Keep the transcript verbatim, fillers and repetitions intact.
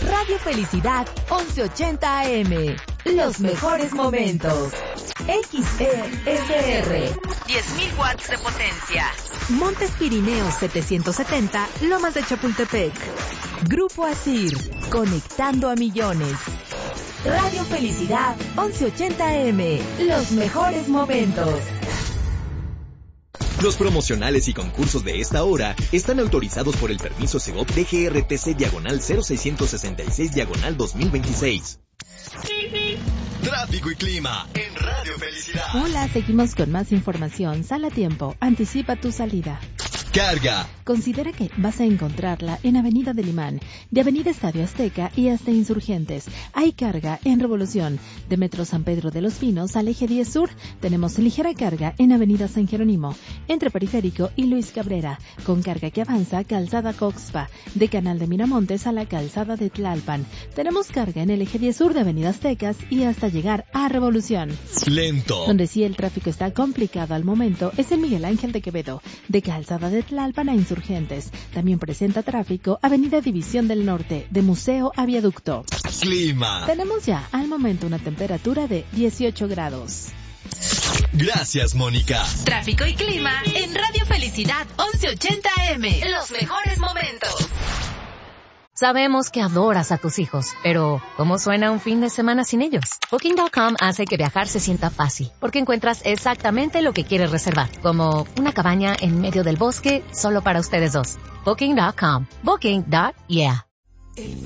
Radio Felicidad once ochenta A M. Los mejores momentos. X E S R. diez mil watts de potencia. Montes Pirineos setecientos setenta, Lomas de Chapultepec. Grupo Asir, conectando a millones. Radio Felicidad once ochenta A M. Los mejores momentos. Los promocionales y concursos de esta hora están autorizados por el permiso Segov D G R T C diagonal cero seiscientos sesenta y seis diagonal dos mil veintiséis. Tráfico y clima en Radio Felicidad. Hola, seguimos con más información. Sal a tiempo, anticipa tu salida. Carga. Considera que vas a encontrarla en Avenida del Imán, de Avenida Estadio Azteca y hasta Insurgentes. Hay carga en Revolución. De Metro San Pedro de los Pinos al Eje diez Sur, tenemos ligera carga en Avenida San Jerónimo, entre Periférico y Luis Cabrera, con carga que avanza Calzada Coxpa, de Canal de Miramontes a la Calzada de Tlalpan. Tenemos carga en el Eje diez Sur de Avenida Aztecas y hasta llegar a Revolución. Lento. Donde sí el tráfico está complicado al momento es en Miguel Ángel de Quevedo, de Calzada de Tlalpan a Insurgentes. También presenta tráfico Avenida División del Norte, de Museo a Viaducto. Clima. Tenemos ya al momento una temperatura de dieciocho grados. Gracias, Mónica. Tráfico y clima en Radio Felicidad once ochenta A M. Los mejores momentos. Sabemos que adoras a tus hijos, pero ¿cómo suena un fin de semana sin ellos? Booking punto com hace que viajar se sienta fácil, porque encuentras exactamente lo que quieres reservar, como una cabaña en medio del bosque solo para ustedes dos. Booking punto com. Booking. Yeah.